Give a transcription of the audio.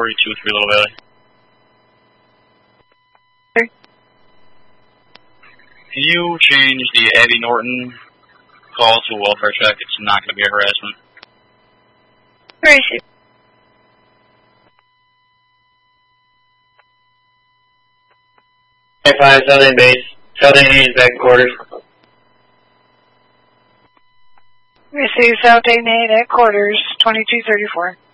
42-3 Little Valley. Okay. Can you change the Abby Norton call to a welfare check? It's not going to be a harassment. Where is she? Five Southern Base. Southern Union back quarters. Receive South 8 at quarters, 2234.